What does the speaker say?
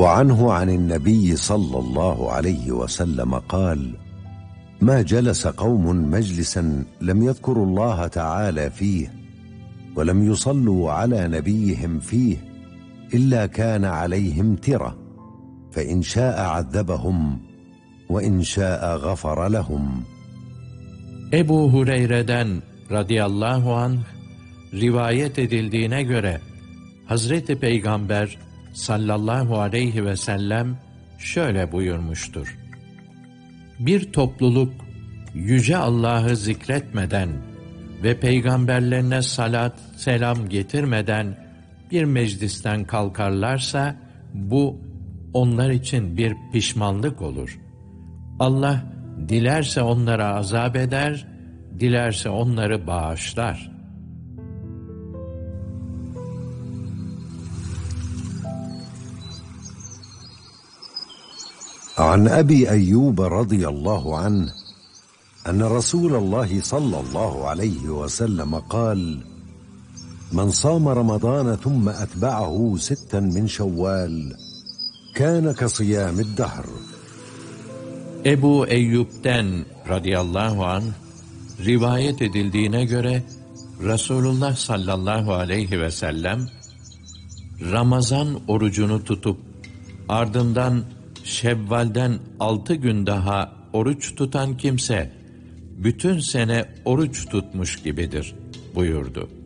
وعنه عن النبي صلى الله عليه وسلم قال: ما جلس قوم مجلسا لم يذكروا الله تعالى فيه ولم يصلوا على نبيهم فيه إلا كان عليهم ترة، فإن شاء عذبهم وإن şâ'e غَفَرَ لَهُمْ. Ebu Hureyre'den radıyallahu anh rivayet edildiğine göre Hazreti Peygamber sallallahu aleyhi ve sellem şöyle buyurmuştur: Bir topluluk yüce Allah'ı zikretmeden ve peygamberlerine salat, selam getirmeden bir meclisten kalkarlarsa bu onlar için bir pişmanlık olur. Allah dilerse onlara azap eder, dilerse onları bağışlar. عن أبي أيوب رضي الله عنه أن رسول الله صلى الله عليه وسلم قال: من صام رمضان ثم أتبعه 6 من شوال كان كصيام الدهر. Ebu Eyyub'den radıyallahu anh rivayet edildiğine göre Resulullah sallallahu aleyhi ve sellem Ramazan orucunu tutup ardından Şevval'den 6 gün daha oruç tutan kimse bütün sene oruç tutmuş gibidir buyurdu.